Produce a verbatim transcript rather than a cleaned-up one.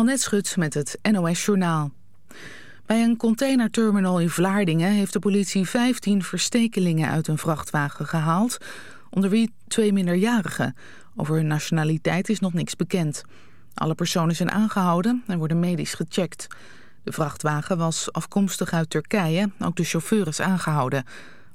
Annette Schut met het N O S-journaal. Bij een containerterminal in Vlaardingen heeft de politie vijftien verstekelingen uit een vrachtwagen gehaald, onder wie twee minderjarigen. Over hun nationaliteit is nog niks bekend. Alle personen zijn aangehouden en worden medisch gecheckt. De vrachtwagen was afkomstig uit Turkije, ook de chauffeur is aangehouden.